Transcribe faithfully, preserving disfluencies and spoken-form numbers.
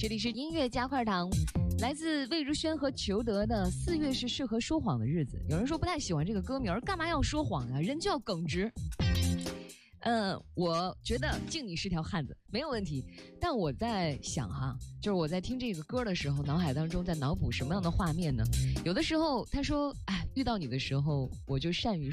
这里是音乐加块糖，来自魏如萱和裘德的《四月是适合说谎的日子》。有人说不太喜欢这个歌名，干嘛要说谎啊？人就要耿直。嗯，我觉得敬你是条汉子，没有问题。但我在想哈，就是我在听这个歌的时候，脑海当中在脑补什么样的画面呢？有的时候他说，哎，遇到你的时候，我就善于